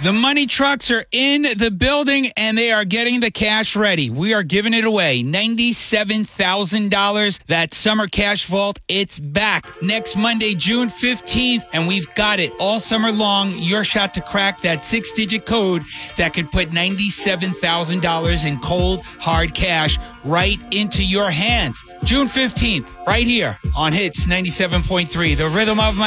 The money trucks are in the building, and they are getting the cash ready. We are giving it away. $97,000. That summer cash vault, it's back next Monday, June 15th, and we've got it all summer long. Your shot to crack that 6-digit code that could put $97,000 in cold, hard cash right into your hands. June 15th, right here on Hits 97.3, the rhythm of my